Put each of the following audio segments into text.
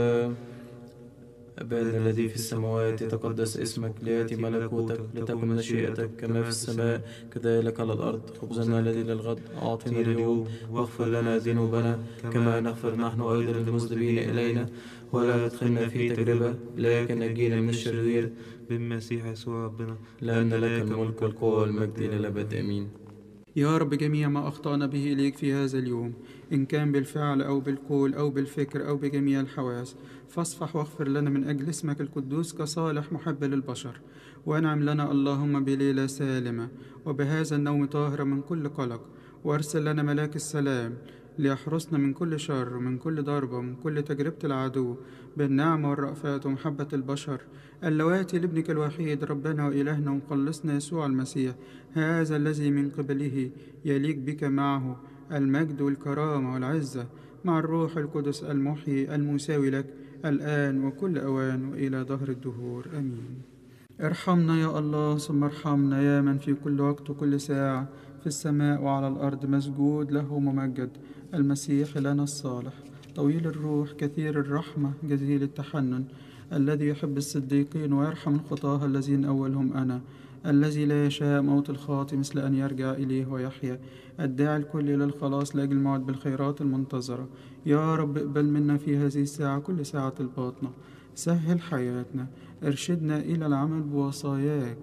أبانا الذي في السماوات يتقدس اسمك، ليأتي ملكوتك، لتكن مشيئتك كما في السماء كذلك على الأرض. خبزنا الذي للغد أعطنا اليوم، واغفر لنا ذنوبنا كما نغفر نحن أيضا للمذنبين إلينا، ولا تدخلنا في تجربة لكن نجينا من الشرير، بالمسيح يسوع ربنا، لأن لك الملك والقوة والمجد إلى الأبد آمين. يا رب، جميع ما أخطأنا به إليك في هذا اليوم، إن كان بالفعل أو بالقول أو بالفكر أو بجميع الحواس، فاصفح واغفر لنا من أجل اسمك القدوس كصالح محب للبشر. وانعم لنا اللهم بليلة سالمة، وبهذا النوم طاهرة من كل قلق، وارسل لنا ملاك السلام ليحرسنا من كل شر ومن كل ضربة ومن كل تجربة العدو، بالنعمة والرأفات ومحبة البشر اللواتي لابنك الوحيد ربنا وإلهنا ومخلصنا يسوع المسيح، هذا الذي من قبله يليق بك معه المجد والكرامة والعزة مع الروح القدس المحيي المساوي لك الآن وكل أوان وإلى دهر الدهور آمين. ارحمنا يا الله، ثم ارحمنا يا من في كل وقت وكل ساعة في السماء وعلى الأرض مسجود له ممجد، المسيح لنا الصالح، طويل الروح كثير الرحمة جزيل التحنن، الذي يحب الصديقين ويرحم الخطاة الذين أولهم أنا، الذي لا يشاء موت الخاطئ مثل أن يرجع إليه ويحيا، الداعي الكل إلى الخلاص لأجل الموعد بالخيرات المنتظرة. يا رب اقبل منا في هذه الساعة كل ساعة الباطنة، سهل حياتنا، ارشدنا إلى العمل بوصاياك،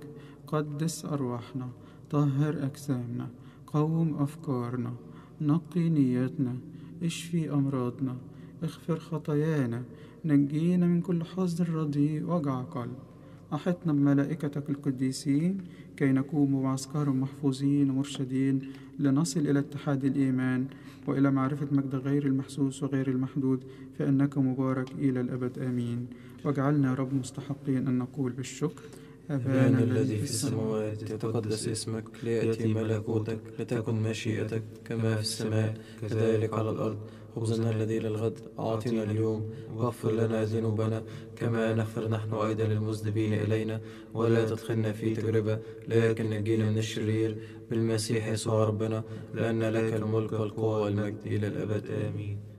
قدس أرواحنا، طهر أجسامنا، قوم أفكارنا، نقي نياتنا، اشفي أمراضنا، اغفر خطايانا، نجينا من كل حزن رديء وجع قلب. أحطنا بملائكتك القديسين كي نكون بمعسكر محفوظين ومرشدين لنصل إلى اتحاد الإيمان وإلى معرفة مجد غير المحسوس وغير المحدود، فإنك مبارك إلى الأبد آمين. واجعلنا يا رب مستحقين أن نقول بالشكر: أبانا الذي في السماوات يتقدس اسمك، ليأتي ملكوتك، لتكن مشيئتك كما في السماء كذلك على الأرض. خبزنا الذي للغد أعطنا اليوم، واغفر لنا ذنوبنا كما نغفر نحن أيضا للمذنبين إلينا، ولا تدخلنا في تجربة لكن نجينا من الشرير، بالمسيح يسوع ربنا، لأن لك الملك والقوة والمجد إلى الأبد آمين.